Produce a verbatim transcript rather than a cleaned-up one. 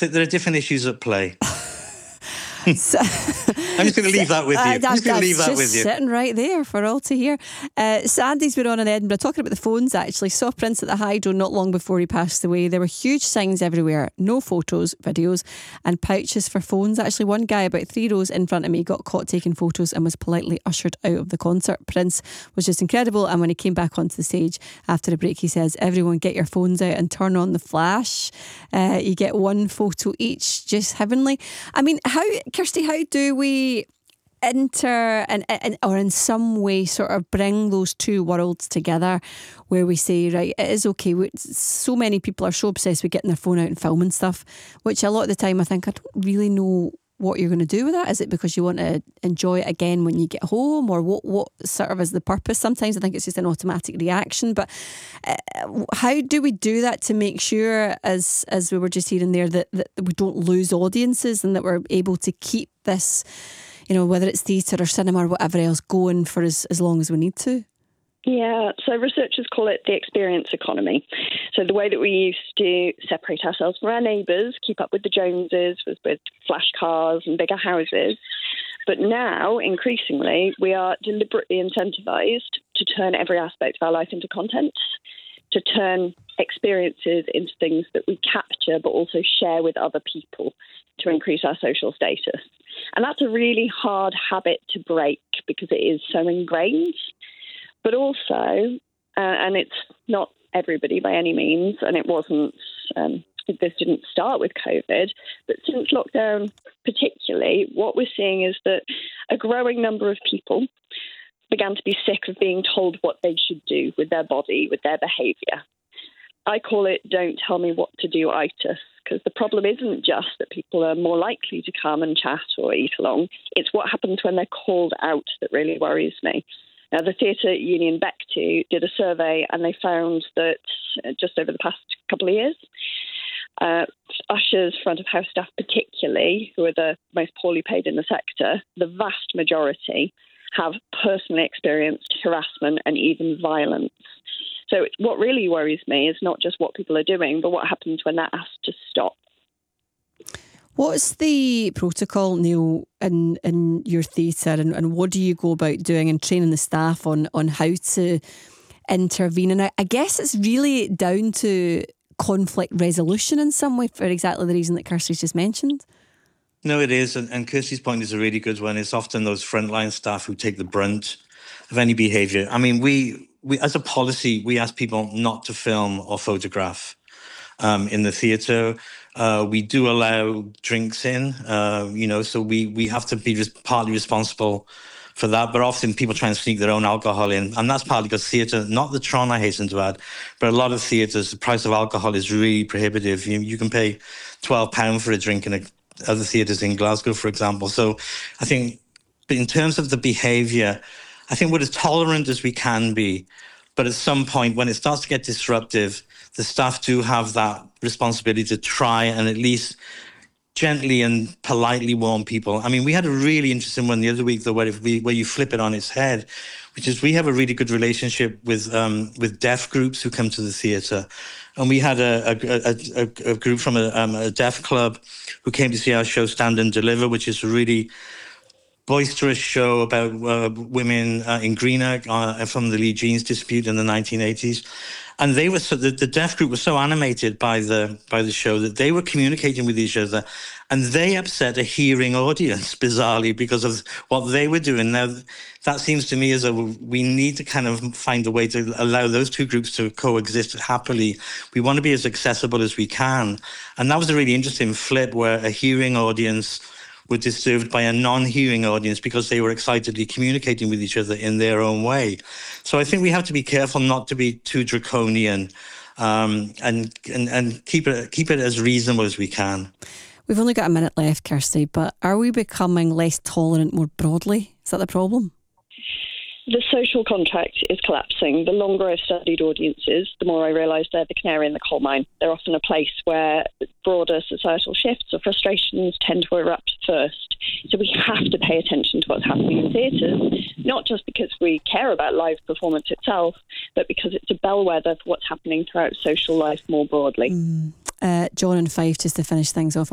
there are different issues at play. So, I'm just going to leave that with you. I'm just going to leave that just with you. Sitting right there for all to hear. Uh, Sandy's been on in Edinburgh talking about the phones. Actually, saw Prince at the Hydro not long before he passed away. There were huge signs everywhere: no photos, videos, and pouches for phones. Actually, one guy about three rows in front of me got caught taking photos and was politely ushered out of the concert. Prince was just incredible, and when he came back onto the stage after a break, he says, "Everyone, get your phones out and turn on the flash. Uh, you get one photo each, just heavenly." I mean, how? Kirsty, how do we enter and, and or in some way sort of bring those two worlds together where we say, right, it is okay. We, so many people are so obsessed with getting their phone out and filming stuff, which a lot of the time I think I don't really know what you're going to do with that. Is it because you want to enjoy it again when you get home, or what, what sort of is the purpose? Sometimes I think it's just an automatic reaction, but uh, how do we do that to make sure, as as we were just hearing there, that, that we don't lose audiences and that we're able to keep this, you know, whether it's theatre or cinema or whatever else, going for as, as long as we need to? Yeah, so researchers call it the experience economy. So the way that we used to separate ourselves from our neighbours, keep up with the Joneses, was with flash cars and bigger houses. But now, increasingly, we are deliberately incentivised to turn every aspect of our life into content, to turn experiences into things that we capture but also share with other people to increase our social status. And that's a really hard habit to break because it is so ingrained. But also, uh, and it's not everybody by any means, and it wasn't, um, this didn't start with COVID, but since lockdown particularly, what we're seeing is that a growing number of people began to be sick of being told what they should do with their body, with their behaviour. I call it don't tell me what to do itis, because the problem isn't just that people are more likely to come and chat or eat along. It's what happens when they're called out that really worries me. Now, the Theatre Union B E C T did a survey and they found that just over the past couple of years, uh, ushers, front of house staff particularly, who are the most poorly paid in the sector, the vast majority have personally experienced harassment and even violence. So what really worries me is not just what people are doing, but what happens when that has to stop. What's the protocol, Neil, in, in your theatre, and, and what do you go about doing and training the staff on, on how to intervene? And I, I guess it's really down to conflict resolution in some way for exactly the reason that Kirsty's just mentioned. No, it is. And, and Kirsty's point is a really good one. It's often those frontline staff who take the brunt of any behaviour. I mean, we, we as a policy, we ask people not to film or photograph um, in the theatre. Uh, we do allow drinks in, uh, you know, so we, we have to be res- partly responsible for that. But often people try and sneak their own alcohol in. And that's partly because theatre, not the Tron, I hasten to add, but a lot of theatres, the price of alcohol is really prohibitive. You, you can pay twelve pounds for a drink in a, other theatres in Glasgow, for example. So I think in terms of the behaviour, I think we're as tolerant as we can be. But at some point, when it starts to get disruptive, the staff do have that responsibility to try and at least gently and politely warn people. I mean, we had a really interesting one the other week, though, where, if we, where you flip it on its head, which is we have a really good relationship with um, with deaf groups who come to the theatre. And we had a, a, a, a group from a, um, a deaf club who came to see our show Stand and Deliver, which is a really boisterous show about uh, women uh, in Greenock uh, from the Lee Jeans dispute in the nineteen eighties. And they were so the, the deaf group was so animated by the by the show that they were communicating with each other, and they upset a hearing audience bizarrely because of what they were doing. Now, that seems to me as a we need to kind of find a way to allow those two groups to coexist happily. We want to be as accessible as we can, and that was a really interesting flip where a hearing audience were disturbed by a non-hearing audience because they were excitedly communicating with each other in their own way. So I think we have to be careful not to be too draconian um, and, and and keep it keep it as reasonable as we can. We've only got a minute left, Kirsty, but are we becoming less tolerant more broadly? Is that the problem? The social contract is collapsing. The longer I've studied audiences, the more I realise they're the canary in the coal mine. They're often a place where broader societal shifts or frustrations tend to erupt first. So we have to pay attention to what's happening in theatres, not just because we care about live performance itself, but because it's a bellwether for what's happening throughout social life more broadly. Mm. Uh, John and Fife, just to finish things off.